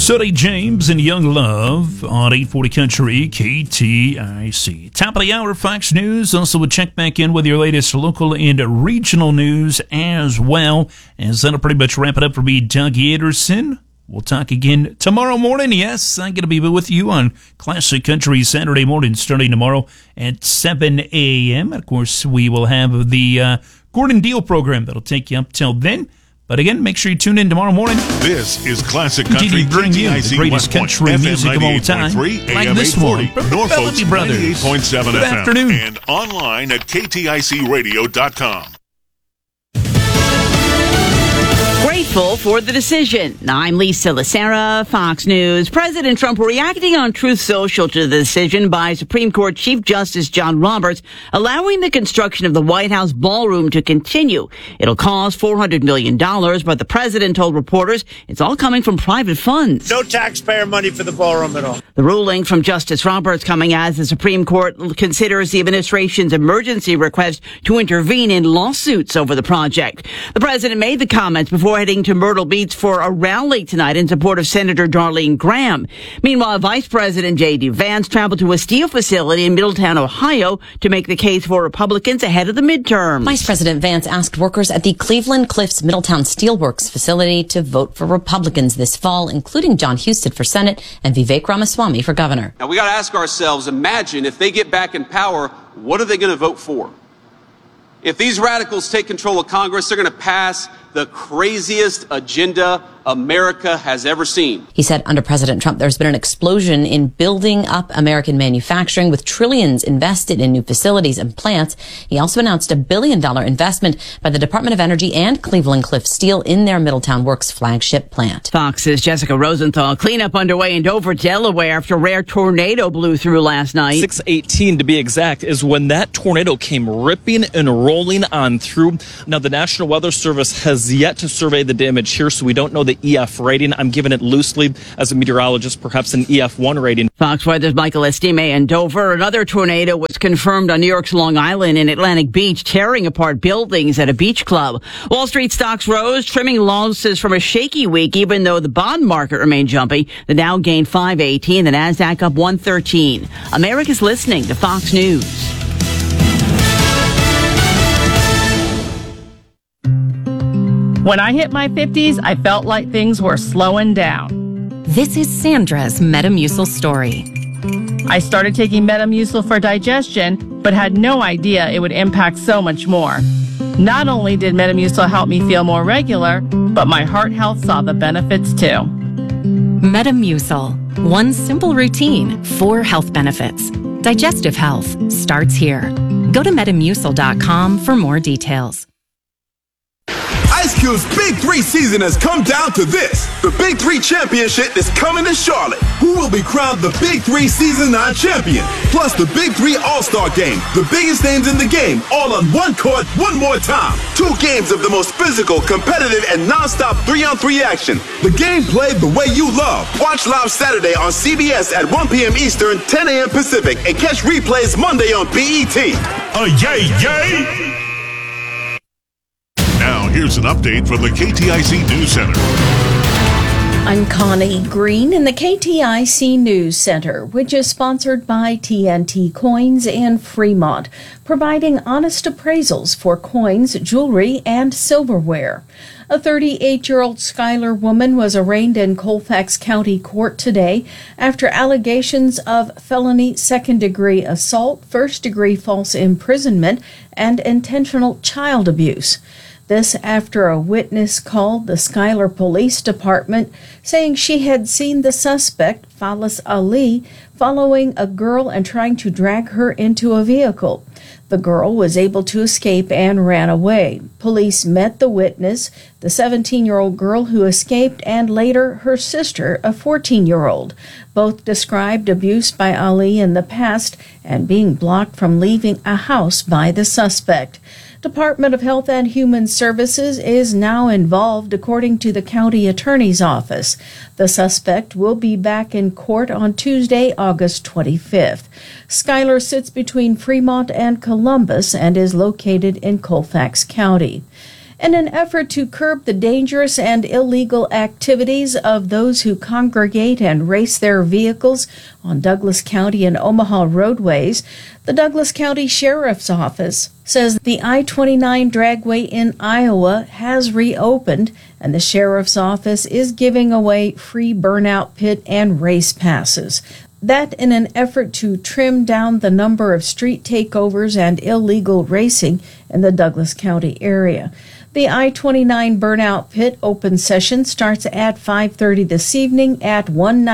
Sonny James and Young Love on 840 Country KTIC. Top of the hour, Fox News. Also, we'll check back in with your latest local and regional news as well. And that'll pretty much wrap it up for me, Doug Anderson. We'll talk again tomorrow morning. Yes, I'm going to be with you on Classic Country Saturday morning starting tomorrow at 7 a.m. Of course, we will have the Gordon Deal program that'll take you up till then. But again, make sure you tune in tomorrow morning. This is Classic Country bring you the KTIC greatest country FM music of all time, 98.3, like AM this one 840, from the Norfolk's Bellamy Brothers. 98.7 Good FM, afternoon. and online at kticradio.com. Grateful for the decision. I'm Lisa Lacera, Fox News. President Trump reacting on Truth Social to the decision by Supreme Court Chief Justice John Roberts allowing the construction of the White House ballroom to continue. It'll cost $400 million, but the president told reporters it's all coming from private funds. No taxpayer money for the ballroom at all. The ruling from Justice Roberts coming as the Supreme Court considers the administration's emergency request to intervene in lawsuits over the project. The president made the comments before heading to Myrtle Beach for a rally tonight in support of Senator Darlene Graham. Meanwhile, Vice President J.D. Vance traveled to a steel facility in Middletown, Ohio, to make the case for Republicans ahead of the midterms. Vice President Vance asked workers at the Cleveland Cliffs Middletown Steelworks facility to vote for Republicans this fall, including John Husted for Senate and Vivek Ramaswamy for governor. Now, we got to ask ourselves, imagine if they get back in power, what are they going to vote for? If these radicals take control of Congress, they're going to pass the craziest agenda America has ever seen. He said under President Trump, there's been an explosion in building up American manufacturing with trillions invested in new facilities and plants. He also announced $1 billion investment by the Department of Energy and Cleveland Cliffs Steel in their Middletown Works flagship plant. Fox's Jessica Rosenthal. Cleanup underway in Dover, Delaware after a rare tornado blew through last night. 6:18 to be exact is when that tornado came ripping and rolling on through. Now, the National Weather Service has yet to survey the damage here, so we don't know the EF rating. I'm giving it loosely as a meteorologist, perhaps an EF1 rating. Fox Weather's Michael Estime in Dover. Another tornado was confirmed on New York's Long Island in Atlantic Beach, tearing apart buildings at a beach club. Wall Street stocks rose, trimming losses from a shaky week, even though the bond market remained jumpy. The Dow gained 518, the Nasdaq up 113. America's listening to Fox News. When I hit my 50s, I felt like things were slowing down. This is Sandra's Metamucil story. I started taking Metamucil for digestion, but had no idea it would impact so much more. Not only did Metamucil help me feel more regular, but my heart health saw the benefits too. Metamucil. One simple routine, 4 health benefits. Digestive health starts here. Go to Metamucil.com for more details. Ice Cube's Big 3 season has come down to this. The Big 3 Championship is coming to Charlotte. Who will be crowned the Big 3 Season 9 champion? Plus the Big 3 All-Star Game. The biggest names in the game, all on one court, one more time. 2 games of the most physical, competitive, and non-stop 3-on-3 action. The game played the way you love. Watch live Saturday on CBS at 1 p.m. Eastern, 10 a.m. Pacific, and catch replays Monday on BET. Yay, yay! Now, here's an update from the KTIC News Center. I'm Connie Green in the KTIC News Center, which is sponsored by TNT Coins in Fremont, providing honest appraisals for coins, jewelry, and silverware. A 38-year-old Schuyler woman was arraigned in Colfax County Court today after allegations of felony second-degree assault, first-degree false imprisonment, and intentional child abuse. This after a witness called the Schuyler Police Department saying she had seen the suspect, Falas Ali, following a girl and trying to drag her into a vehicle. The girl was able to escape and ran away. Police met the witness, the 17-year-old girl who escaped, and later her sister, a 14-year-old. Both described abuse by Ali in the past and being blocked from leaving a house by the suspect. Department of Health and Human Services is now involved, according to the county attorney's office. The suspect will be back in court on Tuesday, August 25th. Schuyler sits between Fremont and Columbus and is located in Colfax County. In an effort to curb the dangerous and illegal activities of those who congregate and race their vehicles on Douglas County and Omaha roadways, the Douglas County Sheriff's Office says the I-29 dragway in Iowa has reopened, and the Sheriff's Office is giving away free burnout pit and race passes. That in an effort to trim down the number of street takeovers and illegal racing in the Douglas County area. The I-29 Burnout Pit open session starts at 5:30 this evening at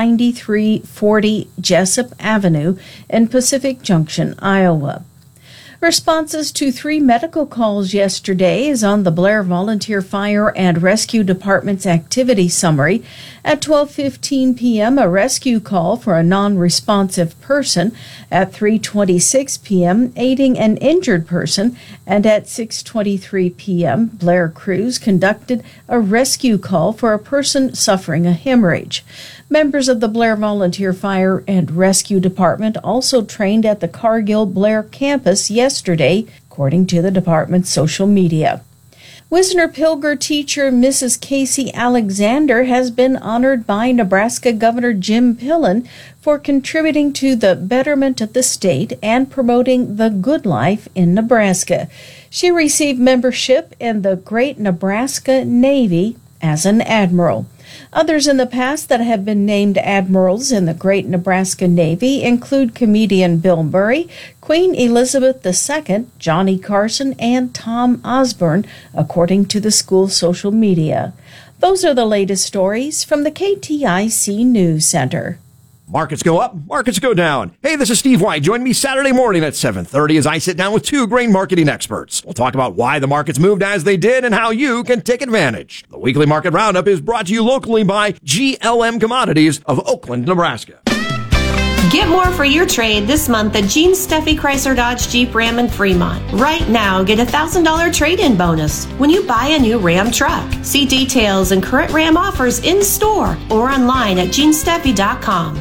19340 Jessup Avenue in Pacific Junction, Iowa. Responses to 3 medical calls yesterday is on the Blair Volunteer Fire and Rescue Department's activity summary. At 12:15 p.m., a rescue call for a non-responsive person. At 3:26 p.m., aiding an injured person. And at 6:23 p.m., Blair crews conducted a rescue call for a person suffering a hemorrhage. Members of the Blair Volunteer Fire and Rescue Department also trained at the Cargill Blair campus yesterday, according to the department's social media. Wisner-Pilger teacher Mrs. Casey Alexander has been honored by Nebraska Governor Jim Pillen for contributing to the betterment of the state and promoting the good life in Nebraska. She received membership in the Great Nebraska Navy as an admiral. Others in the past that have been named admirals in the Great Nebraska Navy include comedian Bill Murray, Queen Elizabeth II, Johnny Carson, and Tom Osborne, according to the school's social media. Those are the latest stories from the KTIC News Center. Markets go up, markets go down. Hey, this is Steve White. Join me Saturday morning at 7:30 as I sit down with 2 grain marketing experts. We'll talk about why the markets moved as they did and how you can take advantage. The weekly market roundup is brought to you locally by GLM Commodities of Oakland, Nebraska. Get more for your trade this month at Gene Steffi Chrysler Dodge Jeep Ram in Fremont. Right now, get a $1,000 trade-in bonus when you buy a new Ram truck. See details and current Ram offers in store or online at genesteffi.com.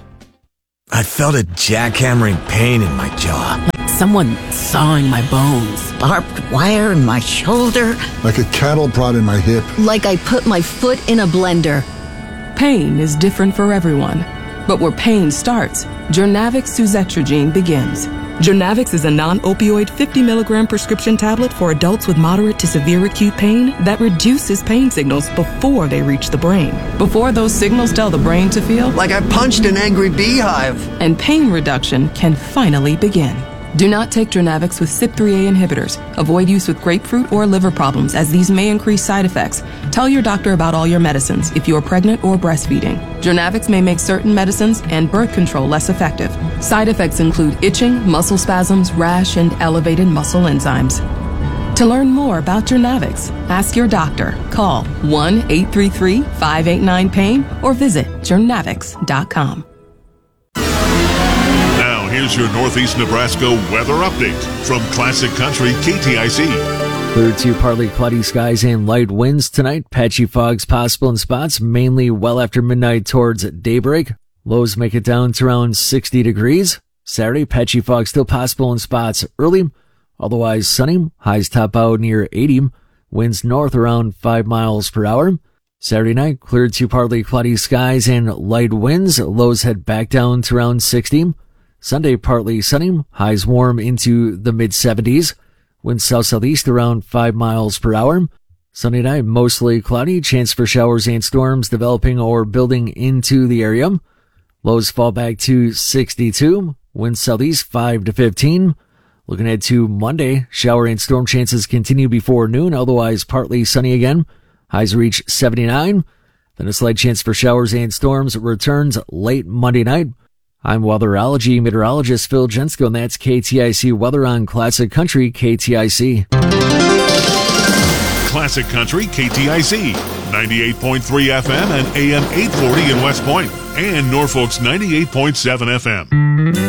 I felt a jackhammering pain in my jaw. Like someone sawing my bones. Barbed wire in my shoulder. Like a cattle prod in my hip. Like I put my foot in a blender. Pain is different for everyone. But where pain starts, Jurnavix Suzetrigine begins. Jurnavix is a non-opioid 50-milligram prescription tablet for adults with moderate to severe acute pain that reduces pain signals before they reach the brain. Before those signals tell the brain to feel like I punched an angry beehive. And pain reduction can finally begin. Do not take Jurnavix with CYP3A inhibitors. Avoid use with grapefruit or liver problems, as these may increase side effects. Tell your doctor about all your medicines if you are pregnant or breastfeeding. Jurnavix may make certain medicines and birth control less effective. Side effects include itching, muscle spasms, rash, and elevated muscle enzymes. To learn more about Jurnavix, ask your doctor. Call 1-833-589-PAIN or visit jurnavix.com. Here's your Northeast Nebraska weather update from Classic Country KTIC. Clear to partly cloudy skies and light winds tonight. Patchy fogs possible in spots, mainly well after midnight towards daybreak. Lows make it down to around 60 degrees. Saturday, patchy fog still possible in spots early. Otherwise sunny. Highs top out near 80. Winds north around 5 miles per hour. Saturday night, cleared to partly cloudy skies and light winds. Lows head back down to around 60. Sunday, partly sunny, highs warm into the mid-70s. Winds south-southeast around 5 miles per hour. Sunday night, mostly cloudy, chance for showers and storms developing or building into the area. Lows fall back to 62. Winds southeast 5 to 15. Looking ahead to Monday, shower and storm chances continue before noon, otherwise partly sunny again. Highs reach 79. Then a slight chance for showers and storms returns late Monday night. I'm weatherology meteorologist Phil Jensko, and that's KTIC weather on Classic Country KTIC. Classic Country KTIC, 98.3 FM and AM 840 in West Point, and Norfolk's 98.7 FM.